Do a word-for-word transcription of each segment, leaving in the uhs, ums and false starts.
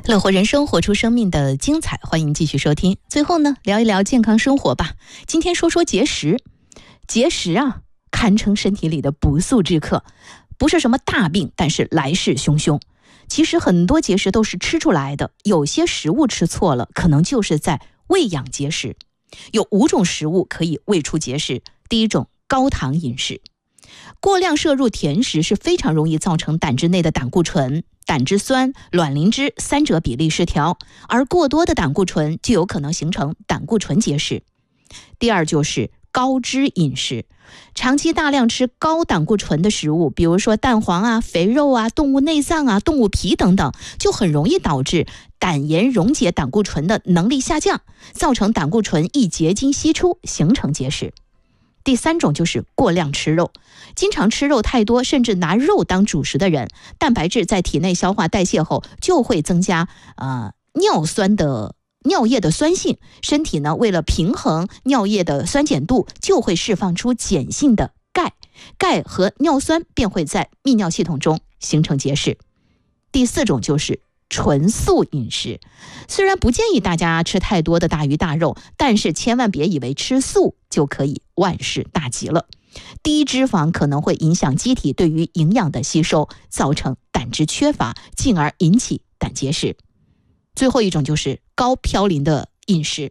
乐活人生，活出生命的精彩，欢迎继续收听。最后呢，聊一聊健康生活吧。今天说说节食。节食啊，堪称身体里的不速之客，不是什么大病，但是来势汹汹。其实很多节食都是吃出来的，有些食物吃错了，可能就是在喂养节食。有五种食物可以喂出节食。第一种，高糖饮食。过量摄入甜食是非常容易造成胆汁内的胆固醇、胆汁酸、卵磷脂三者比例失调，而过多的胆固醇就有可能形成胆固醇结石。第二就是高脂饮食，长期大量吃高胆固醇的食物，比如说蛋黄啊、肥肉啊、动物内脏啊、动物皮等等，就很容易导致胆盐溶解胆固醇的能力下降，造成胆固醇易结晶析出，形成结石。第三种就是过量吃肉，经常吃肉太多，甚至拿肉当主食的人，蛋白质在体内消化代谢后，就会增加呃尿酸的尿液的酸性，身体呢为了平衡尿液的酸碱度，就会释放出碱性的钙，钙和尿酸便会在泌尿系统中形成结石。第四种就是纯素饮食，虽然不建议大家吃太多的大鱼大肉，但是千万别以为吃素就可以万事大吉了。低脂肪可能会影响机体对于营养的吸收，造成胆汁缺乏，进而引起胆结石。最后一种就是高嘌呤的饮食。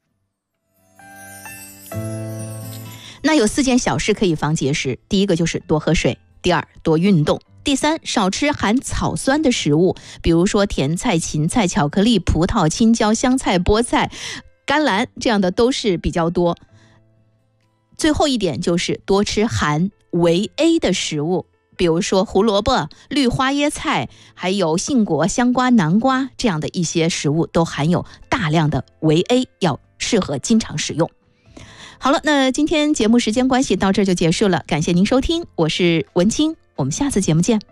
那有四件小事可以防结石，第一个就是多喝水，第二多运动，第三少吃含草酸的食物，比如说甜菜、芹菜、巧克力、葡萄、青椒、香菜、菠菜、甘蓝，这样的都是比较多。最后一点就是多吃含维 A 的食物，比如说胡萝卜、绿花椰菜，还有杏果、香瓜、南瓜，这样的一些食物都含有大量的维 A， 要适合经常使用。好了，那今天节目时间关系到这就结束了，感谢您收听，我是文清，我们下次节目见。